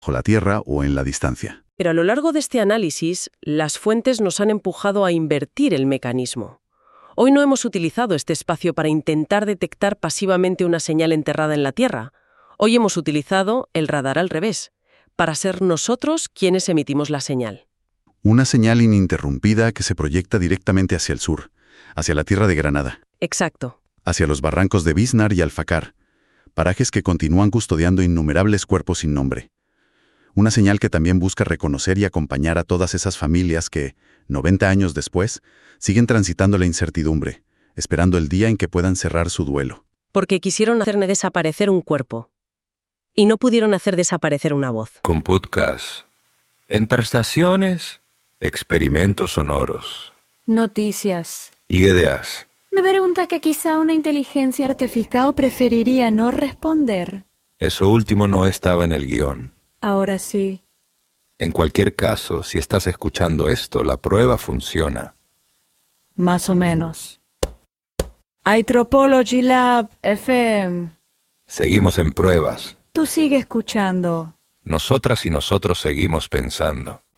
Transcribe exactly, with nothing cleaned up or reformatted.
bajo la tierra o en la distancia. Pero a lo largo de este análisis, las fuentes nos han empujado a invertir el mecanismo. Hoy no hemos utilizado este espacio para intentar detectar pasivamente una señal enterrada en la Tierra. Hoy hemos utilizado el radar al revés, para ser nosotros quienes emitimos la señal. Una señal ininterrumpida que se proyecta directamente hacia el sur, hacia la tierra de Granada. Exacto. Hacia los barrancos de Biznar y Alfacar, parajes que continúan custodiando innumerables cuerpos sin nombre. Una señal que también busca reconocer y acompañar a todas esas familias que, noventa años después, siguen transitando la incertidumbre, esperando el día en que puedan cerrar su duelo. Porque quisieron hacerme desaparecer un cuerpo. Y no pudieron hacer desaparecer una voz. Con podcast. Entre estaciones, experimentos sonoros. Noticias. Y ideas. Me pregunta que quizá una inteligencia artificial preferiría no responder. Eso último no estaba en el guión. Ahora sí. En cualquier caso, si estás escuchando esto, la prueba funciona. Más o menos. iTropology Lab F M. Seguimos en pruebas. Tú sigue escuchando. Nosotras y nosotros seguimos pensando.